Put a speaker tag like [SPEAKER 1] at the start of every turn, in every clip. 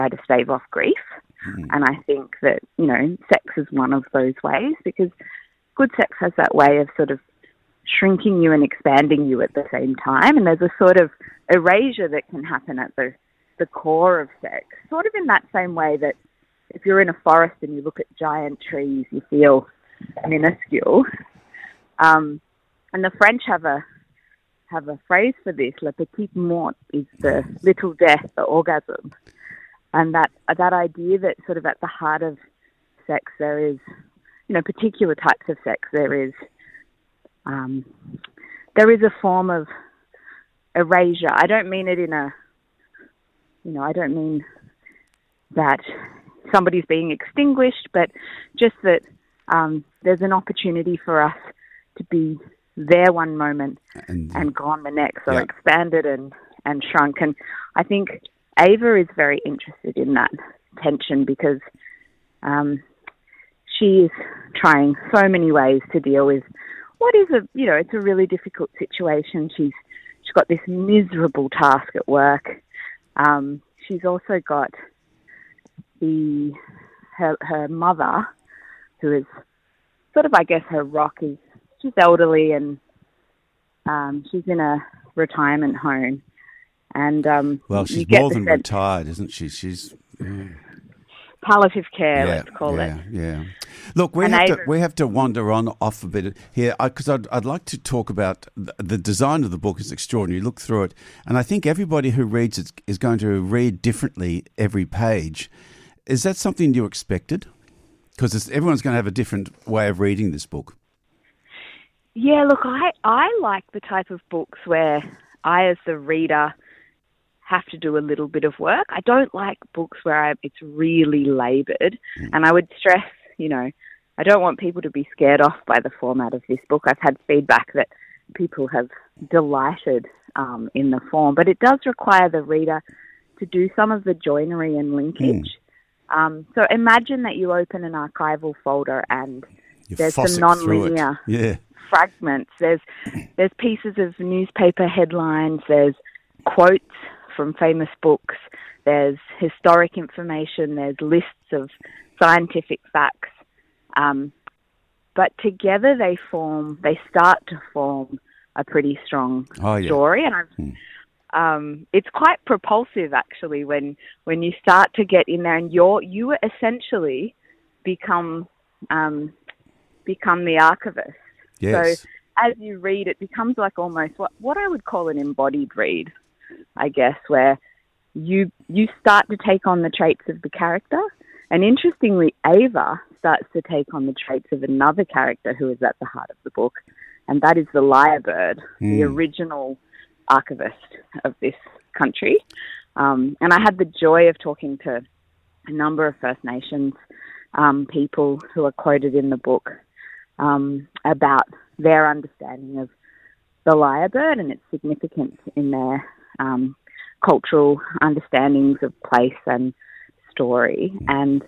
[SPEAKER 1] try to stave off grief. And I think that, sex is one of those ways, because good sex has that way of sort of shrinking you and expanding you at the same time. And there's a sort of erasure that can happen at the core of sex, sort of in that same way that if you're in a forest and you look at giant trees, you feel minuscule. And the French have a phrase for this: "Le petit mort" is the little death, the orgasm. And that idea that sort of at the heart of sex there is, particular types of sex, there is a form of erasure. I don't mean it I don't mean that somebody's being extinguished, but just that there's an opportunity for us to be there one moment and gone the next, or expanded and shrunk. And I think Ava is very interested in that tension, because she is trying so many ways to deal with what is it's a really difficult situation. She's got this miserable task at work. She's also got her mother, who is sort of, I guess, her rock. She's elderly, and she's in a retirement home. And
[SPEAKER 2] she's more than retired, isn't she? She's
[SPEAKER 1] palliative care, let's call it.
[SPEAKER 2] Yeah. Look, we have to wander on off a bit here, because I'd like to talk about the design of the book. Is extraordinary. Look through it, and I think everybody who reads it is going to read differently every page. Is that something you expected? Because everyone's going to have a different way of reading this book.
[SPEAKER 1] Yeah, look, I like the type of books where I, as the reader, have to do a little bit of work. I don't like books where it's really laboured. And I would stress, I don't want people to be scared off by the format of this book. I've had feedback that people have delighted in the form, but it does require the reader to do some of the joinery and linkage. So imagine that you open an archival folder and there's some non-linear fragments. There's pieces of newspaper headlines, there's quotes from famous books, there's historic information, there's lists of scientific facts. But together they start to form a pretty strong story. And it's quite propulsive, actually, when you start to get in there, and you essentially become the archivist.
[SPEAKER 2] Yes.
[SPEAKER 1] So as you read, it becomes like almost what I would call an embodied read, I guess, where you start to take on the traits of the character. And interestingly, Ava starts to take on the traits of another character who is at the heart of the book, and that is the lyrebird, the original archivist of this country. And I had the joy of talking to a number of First Nations people who are quoted in the book about their understanding of the lyrebird and its significance in their cultural understandings of place and story. And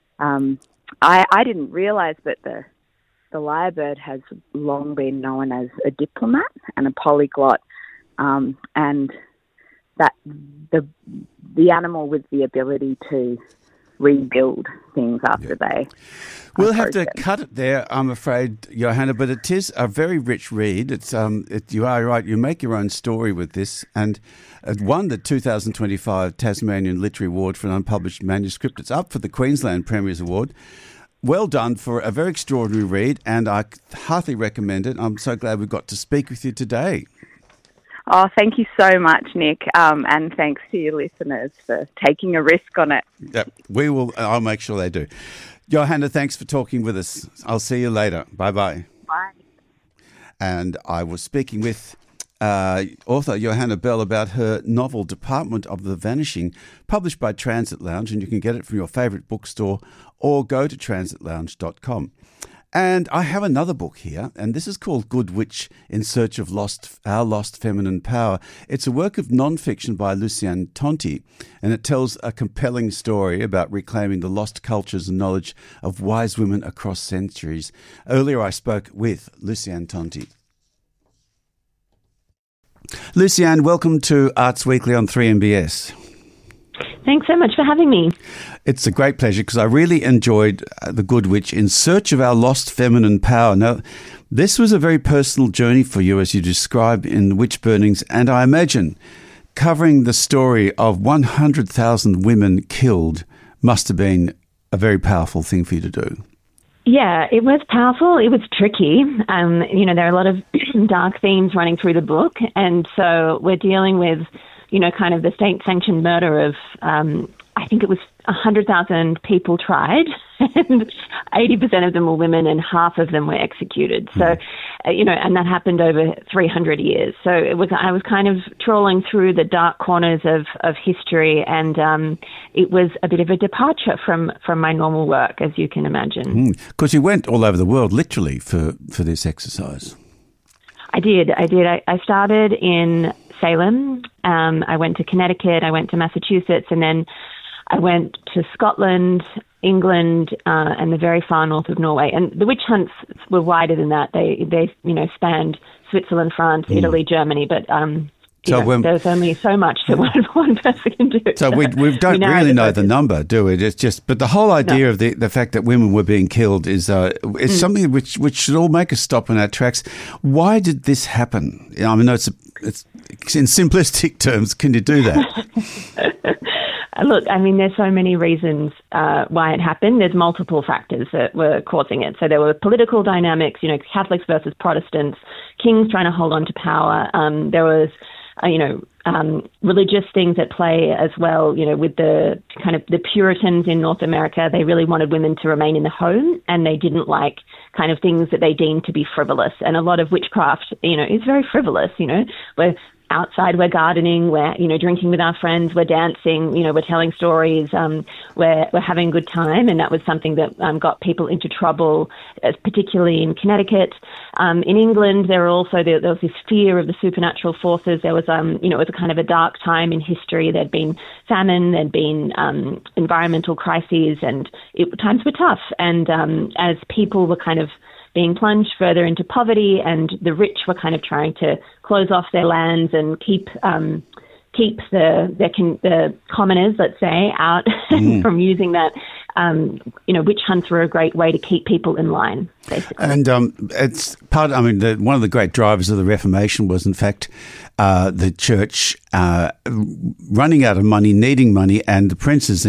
[SPEAKER 1] I didn't realise that the lyrebird has long been known as a diplomat and a polyglot, and that the animal with the ability to rebuild things after they.
[SPEAKER 2] We'll have to cut it there, I'm afraid, Johanna, but it is a very rich read. You are right, you make your own story with this, and it won the 2025 Tasmanian Literary Award for an unpublished manuscript. It's up for the Queensland Premier's Award. Well done for a very extraordinary read, and I heartily recommend it. I'm so glad we got to speak with you today.
[SPEAKER 1] Oh, thank you so much, Nick, and thanks to your listeners for taking a risk on it.
[SPEAKER 2] Yep, we will. I'll make sure they do. Johanna, thanks for talking with us. I'll see you later. Bye-bye.
[SPEAKER 1] Bye.
[SPEAKER 2] And I was speaking with author Johanna Bell about her novel Department of the Vanishing, published by Transit Lounge, and you can get it from your favourite bookstore or go to transitlounge.com. And I have another book here, and this is called Good Witch in Search of Our Lost Feminine Power. It's a work of non-fiction by Lucienne Tonti, and it tells a compelling story about reclaiming the lost cultures and knowledge of wise women across centuries. Earlier I spoke with Lucienne Tonti. Lucienne, welcome to Arts Weekly on 3MBS.
[SPEAKER 3] Thanks so much for having me.
[SPEAKER 2] It's a great pleasure because I really enjoyed The Good Witch, In Search of Our Lost Feminine Power. Now, this was a very personal journey for you, as you describe in Witch Burnings, and I imagine covering the story of 100,000 women killed must have been a very powerful thing for you to do.
[SPEAKER 3] Yeah, it was powerful. It was tricky. There are a lot of dark themes running through the book. And so we're dealing with, kind of the state-sanctioned murder of, I think it was 100,000 people tried, and 80% of them were women and half of them were executed. So, and that happened over 300 years. So I was kind of trawling through the dark corners of history, and it was a bit of a departure from my normal work, as you can imagine.
[SPEAKER 2] Because you went all over the world, literally, for this exercise.
[SPEAKER 3] I did. I started in Salem. I went to Connecticut. I went to Massachusetts, and then I went to Scotland, England, and the very far north of Norway. And the witch hunts were wider than that. They spanned Switzerland, France, Italy, Germany. But there's only so much that one person can do.
[SPEAKER 2] So we don't really know the number, do we? It's just, but the whole idea of the fact that women were being killed is something which should all make us stop in our tracks. Why did this happen? I mean, it's in simplistic terms. Can you do that?
[SPEAKER 3] Look, I mean, there's so many reasons why it happened. There's multiple factors that were causing it. So there were political dynamics, Catholics versus Protestants, kings trying to hold on to power. There was, religious things at play as well, with the kind of the Puritans in North America. They really wanted women to remain in the home, and they didn't like kind of things that they deemed to be frivolous. And a lot of witchcraft, is very frivolous, where outside we're gardening, we're, drinking with our friends, we're dancing, we're telling stories, we're having a good time. And that was something that got people into trouble, particularly in Connecticut. In England, there was this fear of the supernatural forces. There was, it was a kind of a dark time in history. There'd been famine, there'd been environmental crises, and times were tough. And as people were kind of being plunged further into poverty, and the rich were kind of trying to close off their lands and keep the commoners, let's say, out from using that. Witch hunts were a great way to keep people in line, basically. And
[SPEAKER 2] it's part. I mean, one of the great drivers of the Reformation was, in fact, the church running out of money, needing money, and the princes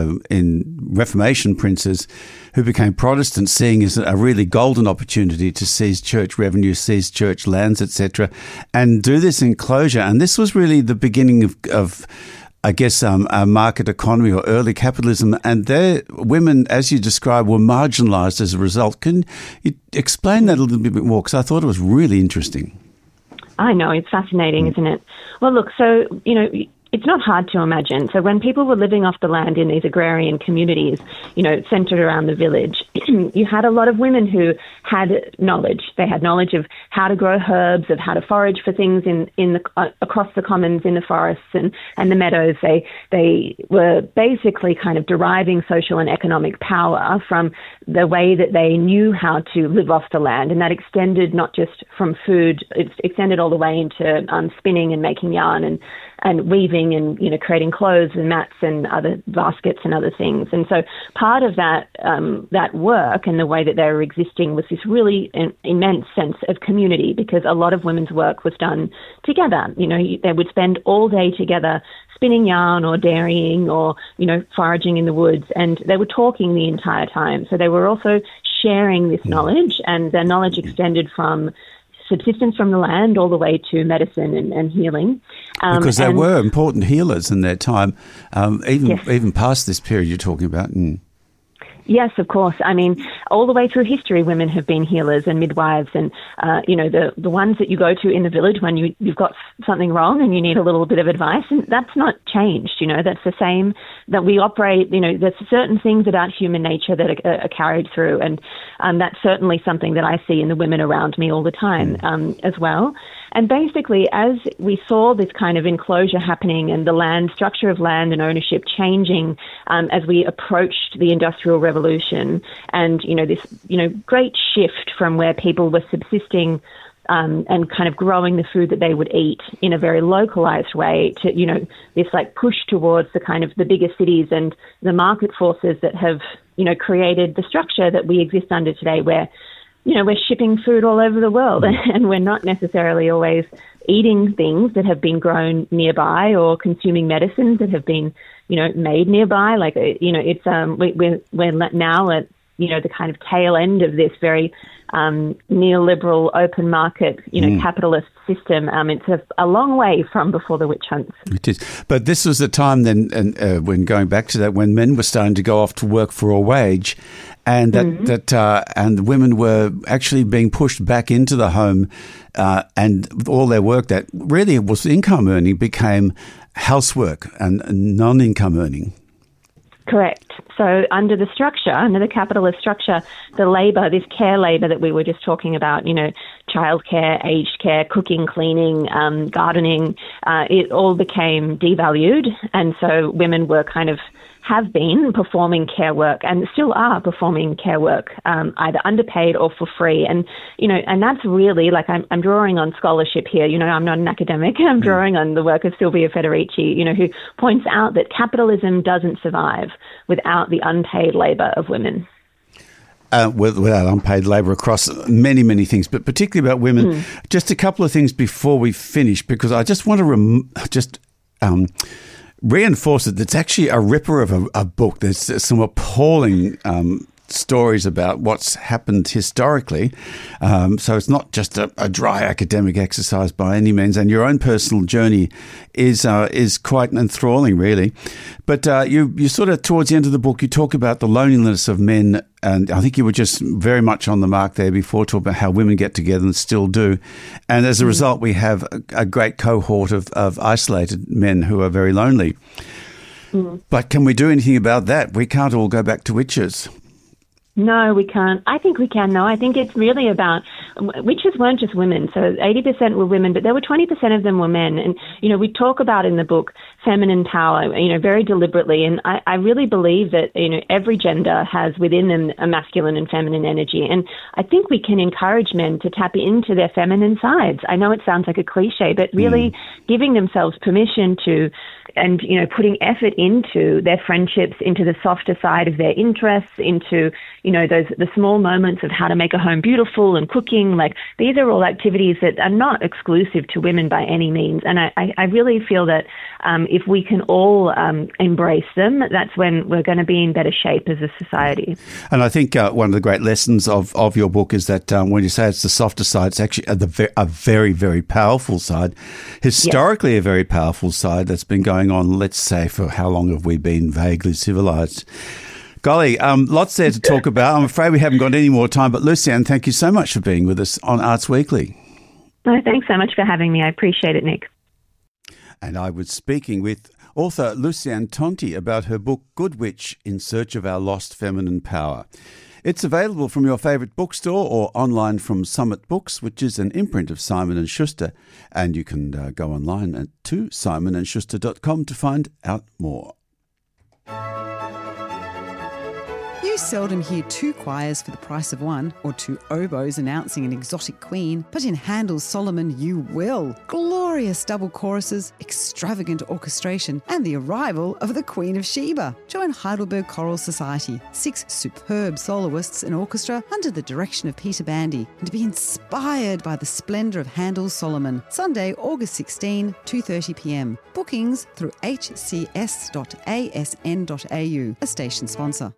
[SPEAKER 2] in Reformation princes who became Protestants, seeing as a really golden opportunity to seize church revenue, seize church lands, etc., and do this in closure. And this was really the beginning of I guess, a market economy or early capitalism, and their women, as you described, were marginalised as a result. Can you explain that a little bit more? Because I thought it was really interesting.
[SPEAKER 3] I know, it's fascinating, isn't it? Well, look, so, it's not hard to imagine. So when people were living off the land in these agrarian communities, centered around the village, you had a lot of women who had knowledge. They had knowledge of how to grow herbs, of how to forage for things across the commons, in the forests and the meadows. They were basically kind of deriving social and economic power from the way that they knew how to live off the land. And that extended not just from food, it extended all the way into spinning and making yarn and weaving and, creating clothes and mats and other baskets and other things. And so part of that work and the way that they were existing was this really immense sense of community, because a lot of women's work was done together. They would spend all day together spinning yarn or dairying or, foraging in the woods, and they were talking the entire time. So they were also sharing this knowledge, and their knowledge extended from subsistence from the land all the way to medicine and healing.
[SPEAKER 2] Because they were important healers in their time, even past this period you're talking about.
[SPEAKER 3] Yes, of course. I mean, all the way through history, women have been healers and midwives, and the ones that you go to in the village when you've got something wrong and you need a little bit of advice, and that's not changed. That's the same that we operate. There's certain things about human nature that are carried through, and that's certainly something that I see in the women around me all the time as well. And basically, as we saw this kind of enclosure happening and the structure of land and ownership changing as we approached the Industrial Revolution, and this great shift from where people were subsisting and kind of growing the food that they would eat in a very localized way to, this like push towards the kind of the bigger cities and the market forces that have, created the structure that we exist under today where, we're shipping food all over the world and we're not necessarily always eating things that have been grown nearby or consuming medicines that have been, made nearby. Like, it's, we're now at, the kind of tail end of this very neoliberal open market, capitalist system. It's a long way from before the witch hunts.
[SPEAKER 2] It is. But this was the time then, and when going back to that, when men were starting to go off to work for a wage, and and women were actually being pushed back into the home, and all their work that really was income earning became housework and non-income earning.
[SPEAKER 3] Correct. So under the capitalist structure, the labour, this care labour that we were just talking about, childcare, aged care, cooking, cleaning, gardening, it all became devalued. And so women were have been performing care work and still are performing care work, either underpaid or for free. And, and that's really I'm drawing on scholarship here. I'm not an academic. I'm drawing on the work of Silvia Federici, who points out that capitalism doesn't survive without the unpaid labour of women.
[SPEAKER 2] Without unpaid labour across many, many things, but particularly about women. Just a couple of things before we finish, because I just want to reinforce it. It's actually a ripper of a book. There's some appalling stories about what's happened historically. So it's not just a dry academic exercise by any means. And your own personal journey is quite enthralling, really. But you sort of, towards the end of the book, you talk about the loneliness of men. And I think you were just very much on the mark there before, talking about how women get together and still do. And as a result, we have a great cohort of isolated men who are very lonely. But can we do anything about that? We can't all go back to witches.
[SPEAKER 3] No, we can't. I think we can, though. I think it's really about, witches weren't just women. So 80% were women, but there were 20% of them were men. And, we talk about in the book feminine power, very deliberately. And I really believe that, every gender has within them a masculine and feminine energy. And I think we can encourage men to tap into their feminine sides. I know it sounds like a cliche, but really giving themselves permission to, and, putting effort into their friendships, into the softer side of their interests, into, the small moments of how to make a home beautiful and cooking. Like, these are all activities that are not exclusive to women by any means. And I really feel that if we can all embrace them, that's when we're going to be in better shape as a society. And
[SPEAKER 2] I think one of the great lessons of your book is that when you say it's the softer side, it's actually a very, very powerful side. Historically, a very powerful side that's been going on, let's say, for how long have we been vaguely civilized? Golly, lots there to talk about. I'm afraid we haven't got any more time, but Lucianne, thank you so much for being with us on Arts Weekly.
[SPEAKER 3] No, thanks so much for having me. I appreciate it, Nick.
[SPEAKER 2] And I was speaking with author Lucianne Tonti about her book, Good Witch, In Search of Our Lost Feminine Power. It's available from your favourite bookstore or online from Summit Books, which is an imprint of Simon & Schuster. And you can go online to simonandschuster.com to find out more.
[SPEAKER 4] You seldom hear two choirs for the price of one, or two oboes announcing an exotic queen, but in Handel's Solomon you will. Glorious double choruses, extravagant orchestration, and the arrival of the Queen of Sheba. Join Heidelberg Choral Society, 6 superb soloists and orchestra under the direction of Peter Bandy, and be inspired by the splendour of Handel's Solomon. Sunday, August 16, 2:30pm. Bookings through hcs.asn.au, a station sponsor.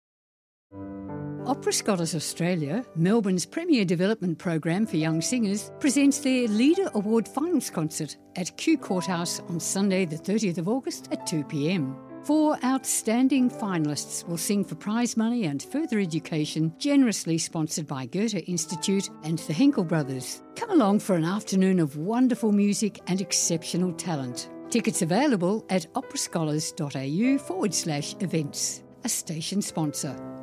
[SPEAKER 5] Opera Scholars Australia, Melbourne's premier development program for young singers, presents their Leader Award Finals Concert at Kew Courthouse on Sunday the 30th of August at 2pm. 4 outstanding finalists will sing for prize money and further education, generously sponsored by Goethe Institute and the Hinkle Brothers. Come along for an afternoon of wonderful music and exceptional talent. Tickets available at operascholars.au/events, a station sponsor.